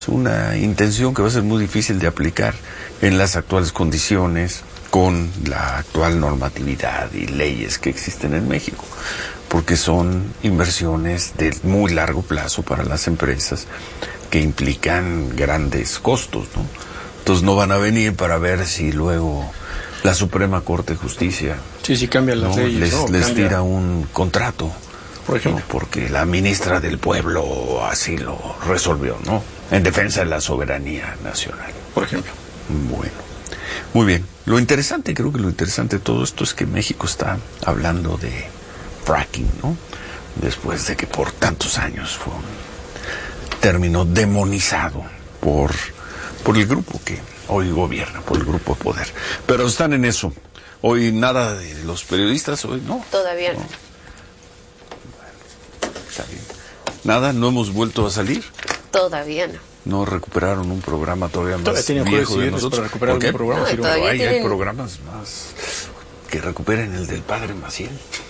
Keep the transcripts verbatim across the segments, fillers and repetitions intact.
Es una intención que va a ser muy difícil de aplicar en las actuales condiciones, con la actual normatividad y leyes que existen en México, porque son inversiones de muy largo plazo para las empresas que implican grandes costos, ¿no? Entonces no van a venir para ver si luego la Suprema Corte de Justicia sí, sí, cambia las ¿no? leyes, les, ¿no? les Cambia. tira un contrato, por ejemplo, ¿no? Porque la ministra del Pueblo así lo resolvió, ¿no? En defensa de la soberanía nacional, por ejemplo. Bueno, muy bien. Lo interesante, creo que lo interesante de todo esto es que México está hablando de fracking, ¿no? Después de que por tantos años fue un término demonizado por, por el grupo que hoy gobierna, por el grupo de poder. Pero están en eso. Hoy nada de los periodistas, hoy no. Todavía no. no. Bueno, está bien. Nada, no hemos vuelto a salir. Todavía no. No recuperaron un programa todavía más Todavía tienen viejo de jueves nosotros. para recuperar ¿Por qué? algún programa. No, Sí, Pero todavía hay, hay tienen- programas más que recuperen el del padre Maciel.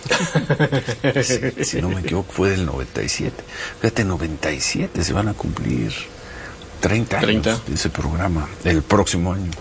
si, si no me equivoco, fue del noventa y siete. Fíjate, noventa y siete se van a cumplir treinta años treinta de ese programa el próximo año.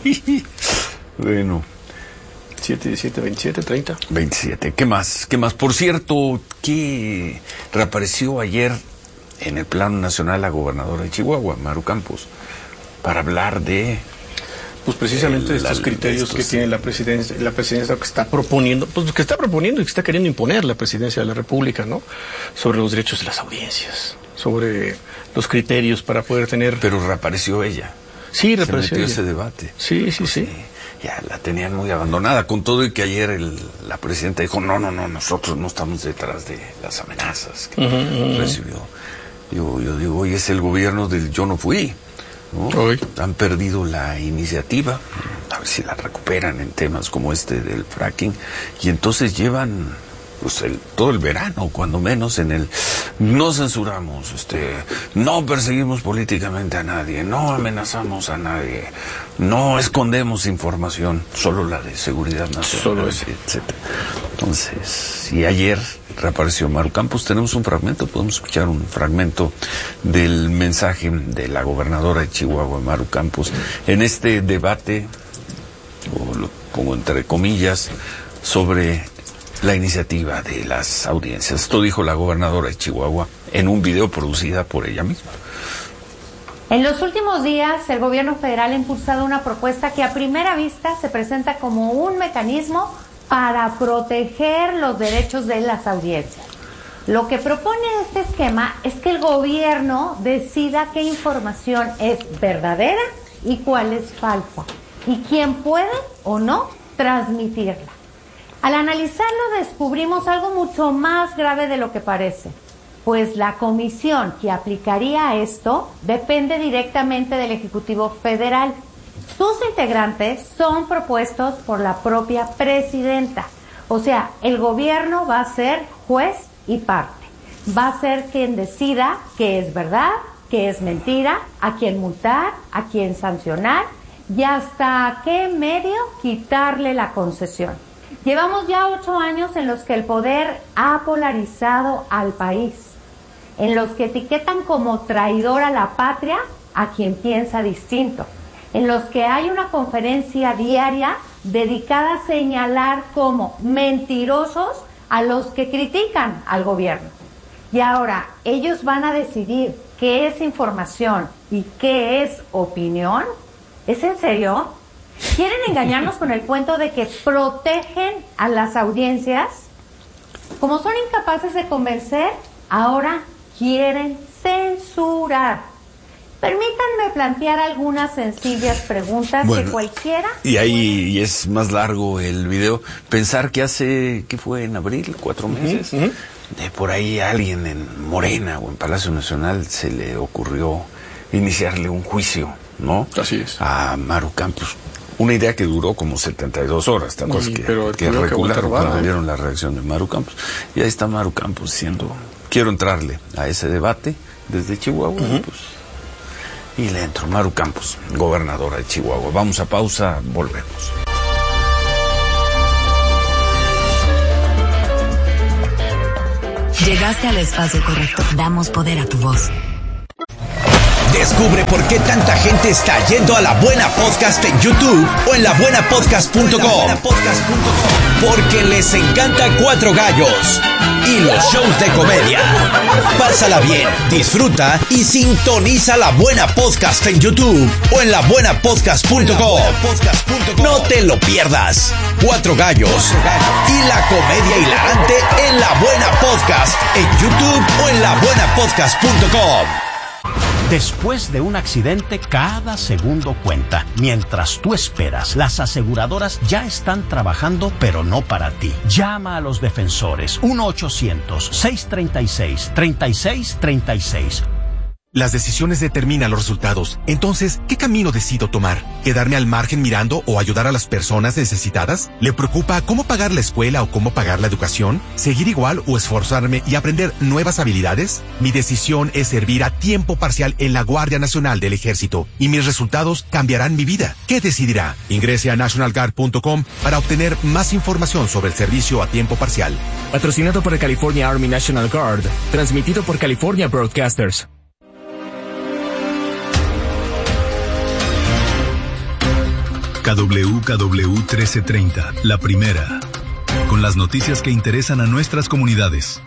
Bueno, siete, diecisiete, veintisiete, treinta. veintisiete. ¿Qué más? ¿Qué más? Por cierto, que reapareció ayer en el plano nacional la gobernadora de Chihuahua, Maru Campos, para hablar de Pues precisamente El- estos la- criterios estos- que tiene la presidencia, la presidencia que está proponiendo, pues que está proponiendo y que está queriendo imponer la presidencia de la República, ¿no? Sobre los derechos de las audiencias, sobre los criterios para poder tener. Pero reapareció ella. Sí, Se reapareció metió ella. ese debate. Sí, sí, Pues sí. Ya la tenían muy abandonada, con todo y que ayer el- la presidenta dijo, no, no, no, nosotros no estamos detrás de las amenazas que Ujú, ujú. recibió. Yo, yo digo, hoy es el gobierno del yo no fui, ¿no? Hoy. Han perdido la iniciativa, a ver si la recuperan en temas como este del fracking, y entonces llevan pues el, todo el verano, cuando menos, en el no censuramos, este, no perseguimos políticamente a nadie, no amenazamos a nadie, no escondemos información, solo la de seguridad nacional, Solo eso. etcétera. Entonces, y ayer reapareció Maru Campos, tenemos un fragmento, podemos escuchar un fragmento del mensaje de la gobernadora de Chihuahua, Maru Campos, en este debate, o lo pongo entre comillas, sobre la iniciativa de las audiencias. Esto dijo la gobernadora de Chihuahua en un video producida por ella misma. En los últimos días, el gobierno federal ha impulsado una propuesta que a primera vista se presenta como un mecanismo para proteger los derechos de las audiencias. Lo que propone este esquema es que el gobierno decida qué información es verdadera y cuál es falsa, y quién puede o no transmitirla. Al analizarlo descubrimos algo mucho más grave de lo que parece, pues la comisión que aplicaría esto depende directamente del Ejecutivo Federal. Sus integrantes son propuestos por la propia presidenta, o sea, el gobierno va a ser juez y parte, va a ser quien decida qué es verdad, qué es mentira, a quién multar, a quién sancionar y hasta qué medio quitarle la concesión. Llevamos ya ocho años en los que el poder ha polarizado al país, en los que etiquetan como traidor a la patria a quien piensa distinto, en los que hay una conferencia diaria dedicada a señalar como mentirosos a los que critican al gobierno. Y ahora, ¿ellos van a decidir qué es información y qué es opinión? ¿Es en serio? ¿Quieren engañarnos con el cuento de que protegen a las audiencias? Como son incapaces de convencer, ahora quieren censurar. Permítanme plantear algunas sencillas preguntas Bueno, que cualquiera... Y ahí y es más largo el video. Pensar que hace, ¿qué fue? En abril, cuatro meses. Uh-huh, uh-huh. De por ahí a alguien en Morena o en Palacio Nacional se le ocurrió iniciarle un juicio, ¿no? Así es. A Maru Campos. Una idea que duró como setenta y dos horas, ¿te acuerdas? Y- que pero que tuvieron que regularon aguantar vara, cuando ¿eh? vieron la reacción de Maru Campos. Y ahí está Maru Campos diciendo, quiero entrarle a ese debate desde Chihuahua, Uh-huh. pues, y le entro. Maru Campos, gobernadora de Chihuahua. Vamos a pausa, volvemos. Llegaste al espacio correcto. Damos poder a tu voz. Descubre por qué tanta gente está yendo a La Buena Podcast en YouTube o en la buena podcast punto com. Porque les encanta Cuatro Gallos y los shows de comedia. Pásala bien, disfruta y sintoniza La Buena Podcast en YouTube o en la buena podcast punto com. No te lo pierdas. Cuatro Gallos y la comedia hilarante en La Buena Podcast en YouTube o en la buena podcast punto com. Después de un accidente, cada segundo cuenta. Mientras tú esperas, las aseguradoras ya están trabajando, pero no para ti. Llama a los defensores. uno ochocientos, seiscientos treinta y seis, treinta y seis treinta y seis. Las decisiones determinan los resultados. Entonces, ¿qué camino decido tomar? ¿Quedarme al margen mirando o ayudar a las personas necesitadas? ¿Le preocupa cómo pagar la escuela o cómo pagar la educación? ¿Seguir igual o esforzarme y aprender nuevas habilidades? Mi decisión es servir a tiempo parcial en la Guardia Nacional del Ejército y mis resultados cambiarán mi vida. ¿Qué decidirá? Ingrese a national guard punto com para obtener más información sobre el servicio a tiempo parcial. Patrocinado por el California Army National Guard. Transmitido por California Broadcasters. K W K W trece treinta, la primera, con las noticias que interesan a nuestras comunidades.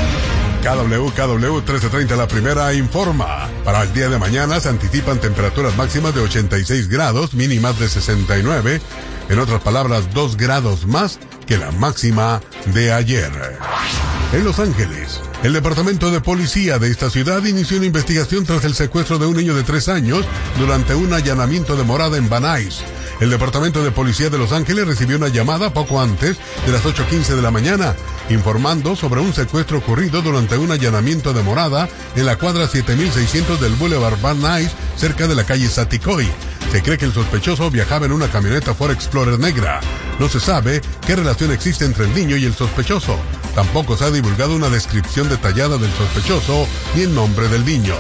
K W K W trece treinta, la primera, informa. Para el día de mañana se anticipan temperaturas máximas de ochenta y seis grados, mínimas de sesenta y nueve. En otras palabras, dos grados más que la máxima de ayer. En Los Ángeles, el Departamento de Policía de esta ciudad inició una investigación tras el secuestro de un niño de tres años durante un allanamiento de morada en Van Nuys. El Departamento de Policía de Los Ángeles recibió una llamada poco antes de las ocho quince de la mañana, informando sobre un secuestro ocurrido durante un allanamiento de morada en la cuadra siete mil seiscientos del Boulevard Van Nuys, cerca de la calle Saticoy. Se cree que el sospechoso viajaba en una camioneta Ford Explorer negra. No se sabe qué relación existe entre el niño y el sospechoso. Tampoco se ha divulgado una descripción detallada del sospechoso ni el nombre del niño.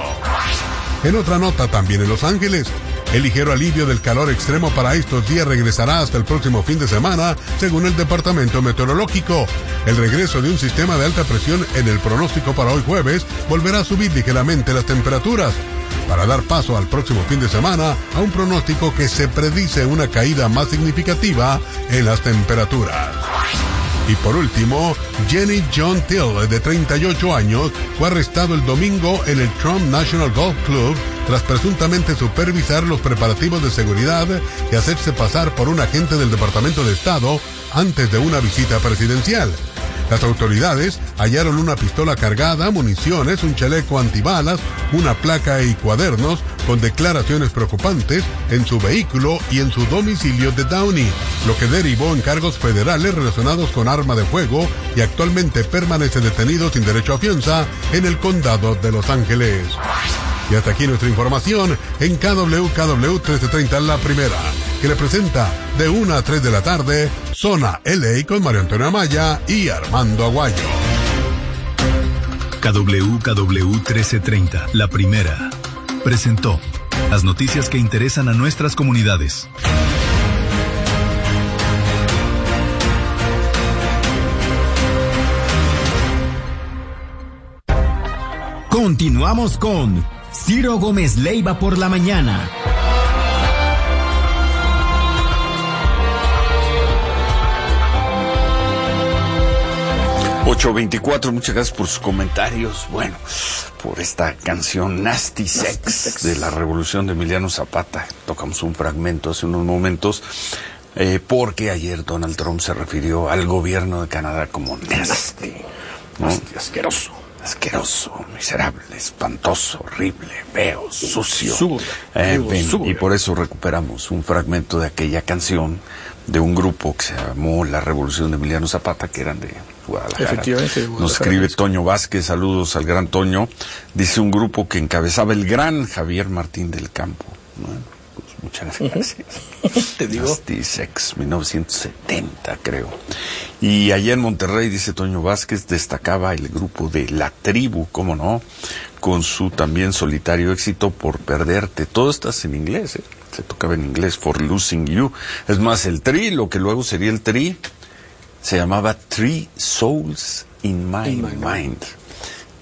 En otra nota, también en Los Ángeles, el ligero alivio del calor extremo para estos días regresará hasta el próximo fin de semana, según el Departamento Meteorológico. El regreso de un sistema de alta presión en el pronóstico para hoy jueves volverá a subir ligeramente las temperaturas, para dar paso al próximo fin de semana a un pronóstico que se predice una caída más significativa en las temperaturas. Y por último, Jenny John Till, de treinta y ocho años, fue arrestado el domingo en el Trump National Golf Club tras presuntamente supervisar los preparativos de seguridad y hacerse pasar por un agente del Departamento de Estado antes de una visita presidencial. Las autoridades hallaron una pistola cargada, municiones, un chaleco antibalas, una placa y cuadernos con declaraciones preocupantes en su vehículo y en su domicilio de Downey, lo que derivó en cargos federales relacionados con arma de fuego y actualmente permanece detenido sin derecho a fianza en el condado de Los Ángeles. Y hasta aquí nuestra información en K W K W trece treinta, la primera, que le presenta de una a tres de la tarde, Zona L A con Mario Antonio Amaya y Armando Aguayo. K W K W trece treinta, la primera, presentó las noticias que interesan a nuestras comunidades. Continuamos con Ciro Gómez Leiva por la mañana. ocho veinticuatro, muchas gracias por sus comentarios. Bueno, por esta canción Nasty Sex de la Revolución de Emiliano Zapata. Tocamos un fragmento hace unos momentos, eh, porque ayer Donald Trump se refirió al gobierno de Canadá como nasty, ¿no? Nasty, asqueroso. Asqueroso, miserable, espantoso, horrible, feo, sucio. Sucio. Eh, en fin, y por eso recuperamos un fragmento de aquella canción de un grupo que se llamó La Revolución de Emiliano Zapata, que eran de Guadalajara. Efectivamente, de Guadalajara. Nos escribe Toño Vázquez, saludos al gran Toño. Dice un grupo que encabezaba el gran Javier Martín del Campo. Bueno, pues muchas gracias. Te digo. Nasty Sex, mil novecientos setenta, creo. Y allá en Monterrey, dice Toño Vázquez, destacaba el grupo de La Tribu, cómo no, con su también solitario éxito Por Perderte. Todo esto es en inglés, ¿eh? Se tocaba en inglés, For Losing You. Es más, el Tri, lo que luego sería el Tri, se llamaba Three Souls in My, in my mind. mind.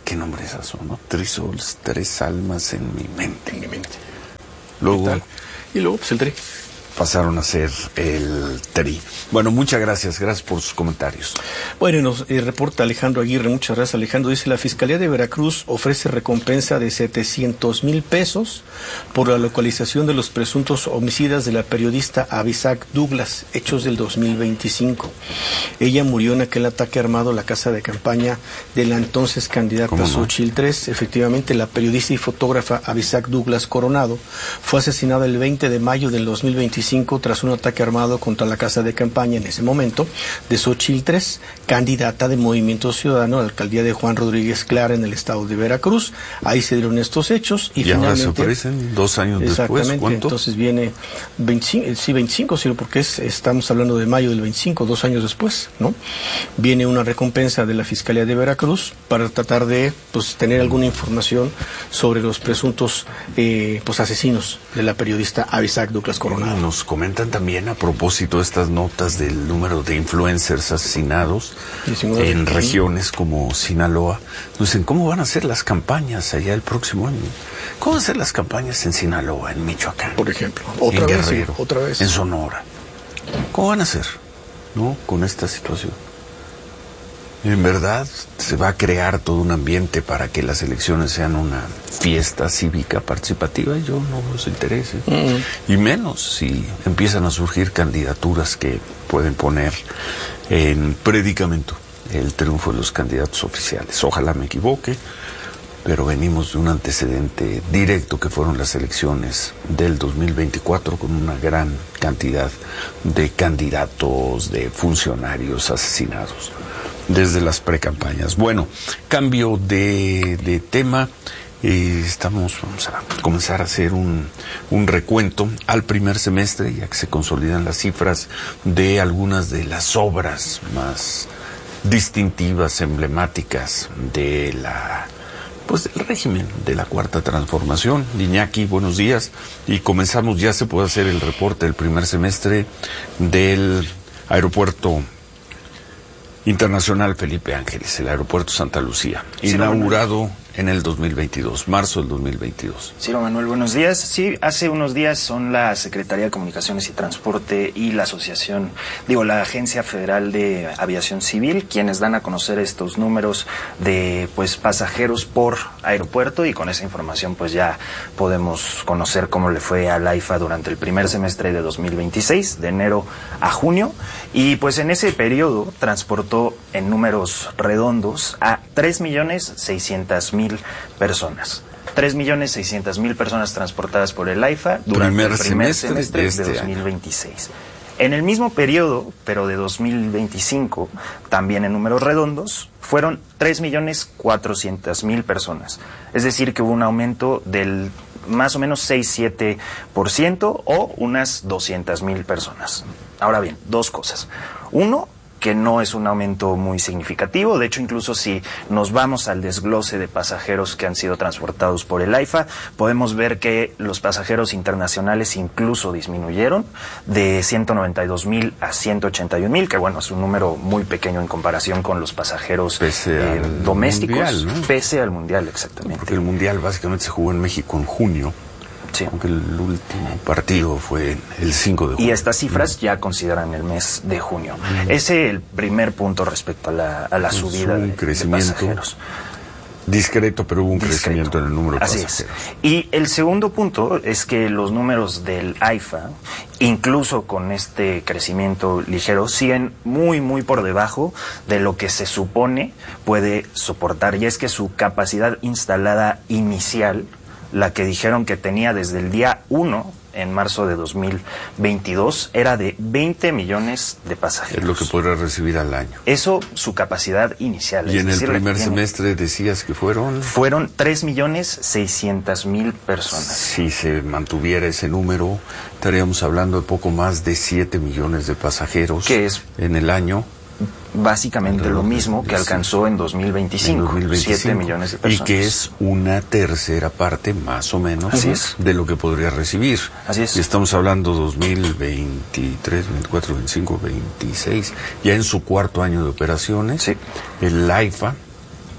qué nombre es eso, ¿no? Trisols, tres almas en mi mente. En mi mente. Luego, y luego, pues el Tri. Pasaron a ser el Tri. Bueno, muchas gracias, gracias por sus comentarios. Bueno, nos eh, reporta Alejandro Aguirre, muchas gracias Alejandro, dice la Fiscalía de Veracruz ofrece recompensa de setecientos mil pesos por la localización de los presuntos homicidas de la periodista Abisac Douglas, hechos del dos mil veinticinco. Ella murió en aquel ataque armado a la casa de campaña de la entonces candidata no? Xochitl tres. Efectivamente, la periodista y fotógrafa Abisac Douglas Coronado fue asesinada el veinte de mayo del dos mil veinticinco tras un ataque armado contra la casa de campaña en ese momento de Xochitl tres, candidata de Movimiento Ciudadano a la alcaldía de Juan Rodríguez Clara en el estado de Veracruz. Ahí se dieron estos hechos y, y finalmente ahora se ofrecen dos años exactamente, después. ¿Cuánto? Entonces viene veinticinco, sí veinticinco, sino porque es, estamos hablando de mayo del veinticinco, dos años después, ¿no? Viene una recompensa de la Fiscalía de Veracruz para tratar de pues tener alguna información sobre los presuntos eh, pues asesinos de la periodista Abisac Douglas Coronado. Nos comentan también a propósito de estas notas del número de influencers asesinados diecinueve en regiones como Sinaloa. Nos dicen, ¿cómo van a ser las campañas allá el próximo año? ¿Cómo van a ser las campañas en Sinaloa, en Michoacán? Por ejemplo, otra en vez, Guerrero, sí, otra vez. en Sonora. ¿Cómo van a ser, no, con esta situación? En verdad se va a crear todo un ambiente para que las elecciones sean una fiesta cívica participativa y yo no los interese. Mm. Y menos si empiezan a surgir candidaturas que pueden poner en predicamento el triunfo de los candidatos oficiales. Ojalá me equivoque, pero venimos de un antecedente directo que fueron las elecciones del dos mil veinticuatro con una gran cantidad de candidatos, de funcionarios asesinados desde las precampañas. Bueno, cambio de, de tema. Eh, estamos, vamos a comenzar a hacer un, un recuento al primer semestre, ya que se consolidan las cifras de algunas de las obras más distintivas, emblemáticas de la, pues del régimen de la Cuarta Transformación. Iñaki, buenos días. Y comenzamos, ya se puede hacer el reporte del primer semestre del aeropuerto Internacional Felipe Ángeles, el aeropuerto Santa Lucía, sí, inaugurado en el dos mil veintidós, marzo del dos mil veintidós. Ciro Manuel, buenos días. Sí, hace unos días son la Secretaría de Comunicaciones y Transporte y la Asociación, digo, la Agencia Federal de Aviación Civil, quienes dan a conocer estos números de, pues, pasajeros por aeropuerto, y con esa información, pues, ya podemos conocer cómo le fue al AIFA durante el primer semestre de dos mil veintiséis, de enero a junio, y pues en ese periodo transportó en números redondos a tres millones seiscientas mil personas. tres millones seiscientas mil personas transportadas por el AIFA durante primer el primer semestre, semestre de, este de dos mil veintiséis. Año. En el mismo periodo, pero de dos mil veinticinco, también en números redondos, fueron tres millones cuatrocientas mil personas. Es decir, que hubo un aumento del más o menos seis a siete por ciento o unas doscientas mil personas. Ahora bien, dos cosas. Uno, que no es un aumento muy significativo. De hecho, incluso si nos vamos al desglose de pasajeros que han sido transportados por el AIFA, podemos ver que los pasajeros internacionales incluso disminuyeron de ciento noventa y dos mil a ciento ochenta y un mil, que bueno, es un número muy pequeño en comparación con los pasajeros eh, domésticos, mundial, ¿no? Pese al Mundial, exactamente. Porque el Mundial básicamente se jugó en México en junio. Sí. Aunque el último partido fue el cinco de junio. Y estas cifras mm. ya consideran el mes de junio. Mm. Ese es el primer punto respecto a la, a la pues subida un de, crecimiento de pasajeros. Discreto, pero hubo un discreto. crecimiento en el número de Así pasajeros. Es. Y el segundo punto es que los números del AIFA, incluso con este crecimiento ligero, siguen muy, muy por debajo de lo que se supone puede soportar. Y es que su capacidad instalada inicial, la que dijeron que tenía desde el día uno, en marzo de dos mil veintidós, era de veinte millones de pasajeros. Es lo que podrá recibir al año. Eso, su capacidad inicial. Y es en decir, el primer tiene, semestre decías que fueron... Fueron tres millones seiscientas mil personas. Si se mantuviera ese número, estaríamos hablando de poco más de siete millones de pasajeros. ¿Qué es? En el año. Básicamente lo mismo que alcanzó en dos mil veinticinco, en dos mil veinticinco, siete millones de personas. Y que es una tercera parte, más o menos, Así es. de lo que podría recibir. Así es. Y estamos hablando dos mil veintitrés, veinticuatro, veinticinco, veintiséis, ya en su cuarto año de operaciones, sí. el AIFA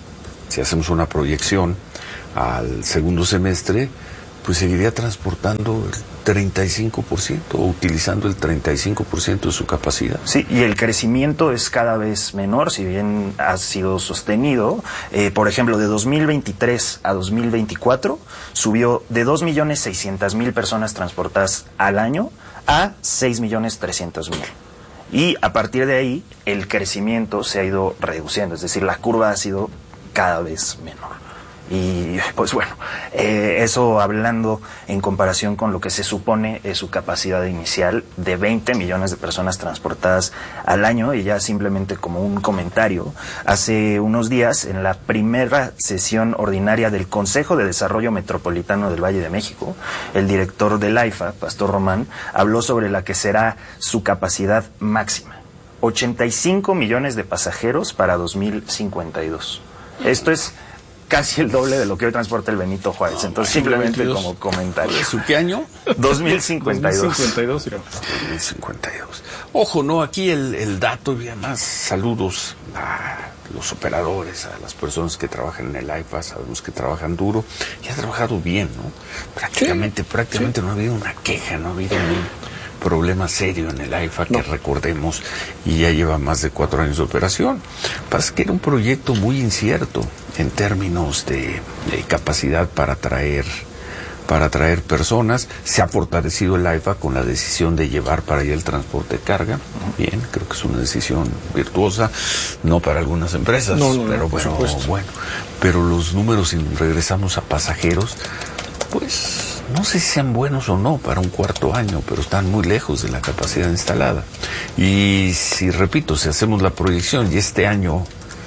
si hacemos una proyección al segundo semestre, pues seguiría transportando el treinta y cinco por ciento o utilizando el treinta y cinco por ciento de su capacidad. Sí, y el crecimiento es cada vez menor, si bien ha sido sostenido. Eh, por ejemplo, de dos mil veintitrés a dos mil veinticuatro subió de dos millones seiscientas mil personas transportadas al año a seis millones trescientos mil. Y a partir de ahí, el crecimiento se ha ido reduciendo, es decir, la curva ha sido cada vez menor. Y pues bueno, eh, eso hablando en comparación con lo que se supone es su capacidad inicial de veinte millones de personas transportadas al año. Y ya simplemente como un comentario, hace unos días en la primera sesión ordinaria del Consejo de Desarrollo Metropolitano del Valle de México, el director del AIFA, Pastor Román, habló sobre la que será su capacidad máxima, ochenta y cinco millones de pasajeros para dos mil cincuenta y dos. Esto es casi el doble de lo que hoy transporta el Benito Juárez. Entonces, simplemente como comentario. ¿Su qué año? dos mil cincuenta y dos. dos mil cincuenta y dos, dos mil cincuenta y dos. Ojo, ¿no? Aquí el, el dato, y además, saludos a los operadores, a las personas que trabajan en el AIFA, sabemos que trabajan duro y ha trabajado bien, ¿no? Prácticamente, sí, prácticamente sí. No ha habido una queja, no ha habido un problema serio en el AIFA, que no. recordemos, y ya lleva más de cuatro años de operación. Pasa que era un proyecto muy incierto en términos de, de capacidad para atraer para atraer personas. Se ha fortalecido el AIFA con la decisión de llevar para allá el transporte de carga. Bien, creo que es una decisión virtuosa, no para algunas empresas, no, no, pero no, bueno, bueno, pero los números, si regresamos a pasajeros, pues no sé si sean buenos o no para un cuarto año, pero están muy lejos de la capacidad instalada. Y si, repito, si hacemos la proyección y este año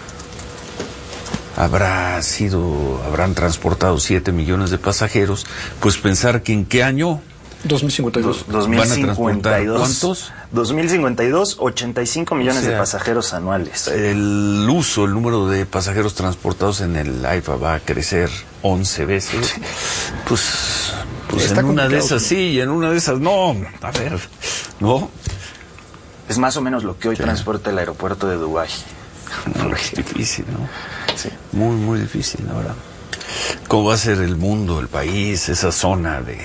habrá sido, habrán transportado siete millones de pasajeros, pues pensar que en qué año dos mil cincuenta y dos. dos mil cincuenta y dos. ¿Cuántos? dos mil cincuenta y dos, ochenta y cinco millones, o sea, de pasajeros anuales. El uso, el número de pasajeros transportados en el AIFA va a crecer once veces. Pues, pues en una de esas sí, y en una de esas no. A ver, ¿no? Es más o menos lo que hoy sí. transporta el aeropuerto de Dubái. No, es difícil, ¿no? Sí. Muy, muy difícil ahora. ¿Cómo va a ser el mundo, el país, esa zona de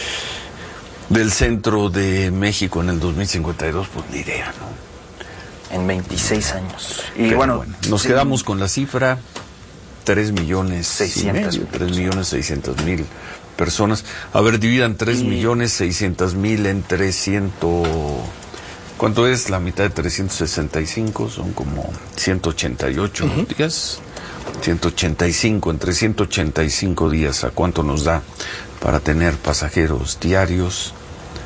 del centro de México en el dos mil cincuenta y dos? Pues ni idea, ¿no? En veintiséis años. Y Pero bueno, bueno, nos sí. quedamos con la cifra tres millones seiscientos mil, tres millones seiscientos mil personas. A ver, dividan tres millones seiscientos mil entre ciento... ¿Cuánto es? La mitad de trescientos sesenta y cinco, son como ciento ochenta y ocho uh-huh. días. ciento ochenta y cinco, entre ciento ochenta y cinco días, ¿a cuánto nos da para tener pasajeros diarios?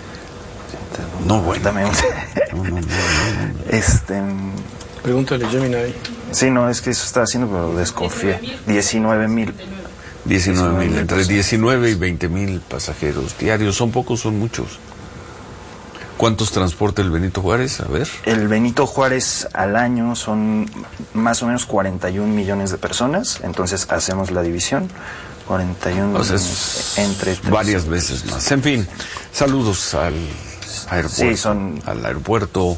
No, bueno. Dame un... no, no, no, no, no. Este... Pregúntale, Gemini. Sí, no, es que eso estaba haciendo, pero desconfié. diecinueve mil. diecinueve mil, entre diecinueve y veinte mil pasajeros diarios. ¿Son pocos, son muchos? ¿Cuántos transporta el Benito Juárez? A ver. El Benito Juárez al año son más o menos cuarenta y un millones de personas, entonces hacemos la división. cuarenta y uno o sea, millones entre tres. Varias veces más. En fin, saludos al aeropuerto. Sí, son... Al aeropuerto.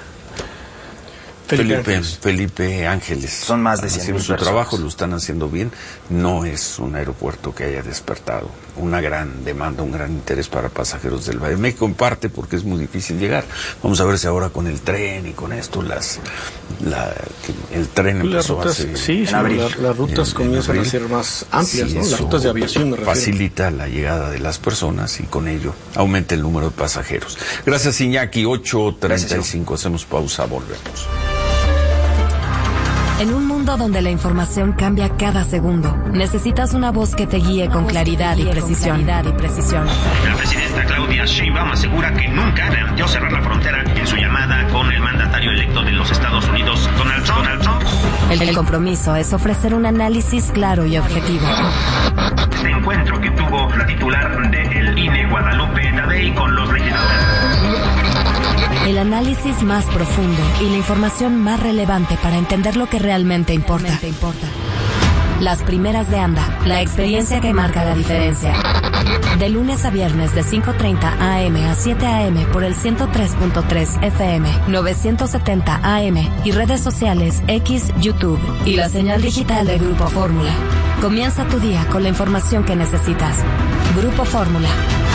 Felipe, Felipe, Ángeles. Felipe Ángeles. Son más de cien mil su personas. trabajo, lo están haciendo bien. No es un aeropuerto que haya despertado una gran demanda, un gran interés para pasajeros del Valle de México, en parte porque es muy difícil llegar. Vamos a ver si ahora con el tren y con esto, las la, el tren empezó rutas, a ser, sí, sí, la, las rutas en, comienzan en a ser más amplias, sí, ¿no? Las rutas de aviación me refiero. Facilita la llegada de las personas y con ello aumenta el número de pasajeros. Gracias, Iñaki. ocho treinta y cinco, hacemos pausa, volvemos. En un mundo donde la información cambia cada segundo, necesitas una voz que te guíe con claridad y precisión. La presidenta Claudia Sheinbaum asegura que nunca planteó cerrar la frontera en su llamada con el mandatario electo de los Estados Unidos, Donald Trump. Donald Trump. El compromiso es ofrecer un análisis claro y objetivo. Este encuentro que tuvo la titular del I N E, Guadalupe Tadei, con los legisladores. El análisis más profundo y la información más relevante para entender lo que realmente importa. Las primeras de ANDA, la experiencia que marca la diferencia. De lunes a viernes de cinco treinta a eme a siete a eme por el ciento tres punto tres efe eme, novecientos setenta a eme y redes sociales X, YouTube y la señal digital de Grupo Fórmula. Comienza tu día con la información que necesitas. Grupo Fórmula.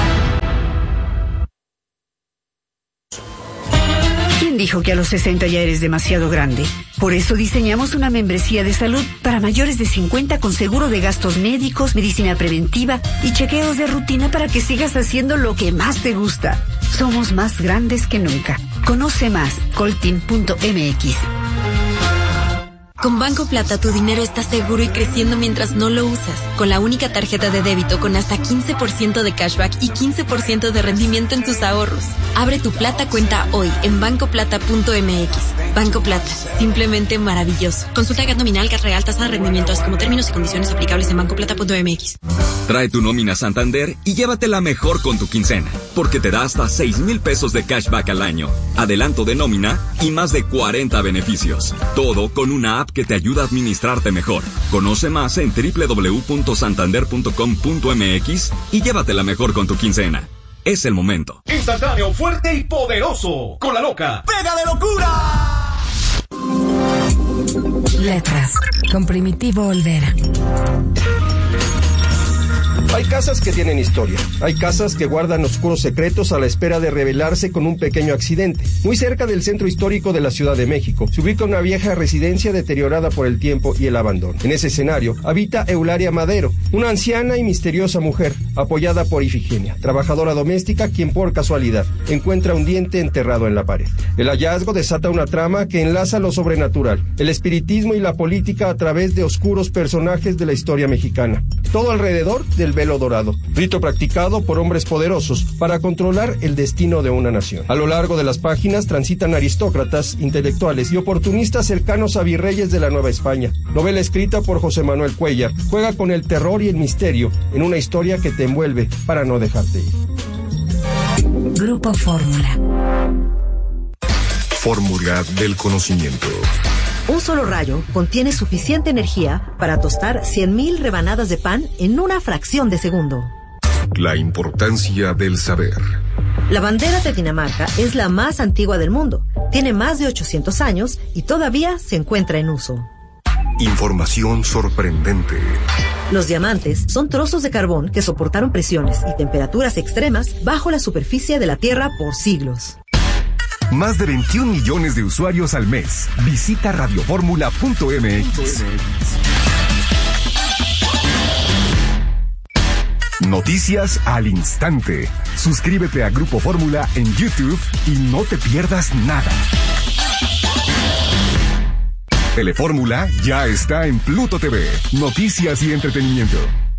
¿Quién dijo que a los sesenta ya eres demasiado grande? Por eso diseñamos una membresía de salud para mayores de cincuenta con seguro de gastos médicos, medicina preventiva y chequeos de rutina para que sigas haciendo lo que más te gusta. Somos más grandes que nunca. Conoce más, coltin punto eme equis. Con Banco Plata tu dinero está seguro y creciendo mientras no lo usas. Con la única tarjeta de débito con hasta quince por ciento de cashback y quince por ciento de rendimiento en tus ahorros. Abre tu Plata cuenta hoy en banco plata punto eme equis. Banco Plata, simplemente maravilloso. Consulta Gat nominal, Gat real, tasa de rendimiento, así como términos y condiciones aplicables en banco plata punto eme equis. Trae tu nómina Santander y llévatela mejor con tu quincena, porque te da hasta seis mil pesos de cashback al año, adelanto de nómina y más de cuarenta beneficios. Todo con una app que te ayuda a administrarte mejor. Conoce más en doble u doble u doble u punto santander punto com punto eme equis y llévatela mejor con tu quincena. Es el momento. Instantáneo, fuerte y poderoso. Con la loca. ¡Pega de locura! Letras. Con Primitivo Olvera. Hay casas que tienen historia. Hay casas que guardan oscuros secretos a la espera de revelarse con un pequeño accidente. Muy cerca del centro histórico de la Ciudad de México se ubica una vieja residencia deteriorada por el tiempo y el abandono. En ese escenario habita Eularia Madero, una anciana y misteriosa mujer, apoyada por Ifigenia, trabajadora doméstica quien por casualidad encuentra un diente enterrado en la pared. El hallazgo desata una trama que enlaza lo sobrenatural, el espiritismo y la política a través de oscuros personajes de la historia mexicana. Todo alrededor del velo dorado, rito practicado por hombres poderosos para controlar el destino de una nación. A lo largo de las páginas transitan aristócratas, intelectuales y oportunistas cercanos a virreyes de la Nueva España. Novela escrita por José Manuel Cuellar, juega con el terror y el misterio en una historia que te envuelve para no dejarte ir. Grupo Fórmula. Fórmula del conocimiento. Un solo rayo contiene suficiente energía para tostar cien mil rebanadas de pan en una fracción de segundo. La importancia del saber. La bandera de Dinamarca es la más antigua del mundo. Tiene más de ochocientos años y todavía se encuentra en uso. Información sorprendente. Los diamantes son trozos de carbón que soportaron presiones y temperaturas extremas bajo la superficie de la Tierra por siglos. Más de veintiún millones de usuarios al mes. Visita radioformula punto eme equis. Noticias al instante. Suscríbete a Grupo Fórmula en YouTube y no te pierdas nada. Telefórmula ya está en Pluto T V. Noticias y entretenimiento.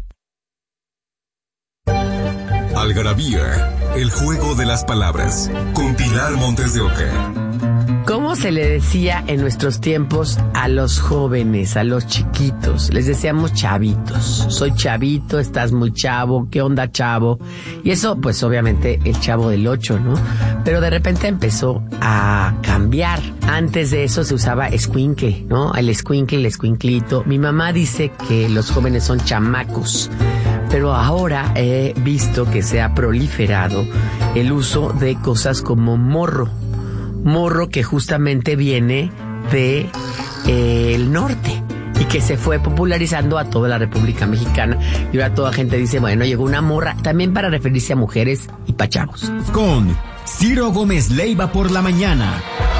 Algarabía, el juego de las palabras, con Pilar Montes de Oca. ¿Cómo se le decía en nuestros tiempos a los jóvenes, a los chiquitos? Les decíamos chavitos. Soy chavito, estás muy chavo, ¿qué onda, chavo? Y eso, pues obviamente el Chavo del Ocho, ¿no? Pero de repente empezó a cambiar. Antes de eso se usaba escuincle, ¿no? El escuincle, el escuinclito. Mi mamá dice que los jóvenes son chamacos. Pero ahora he visto que se ha proliferado el uso de cosas como morro. Morro que justamente viene de eh, el norte y que se fue popularizando a toda la República Mexicana. Y ahora toda gente dice, bueno, llegó una morra, también para referirse a mujeres y pa' chavos. Con Ciro Gómez Leiva por la mañana.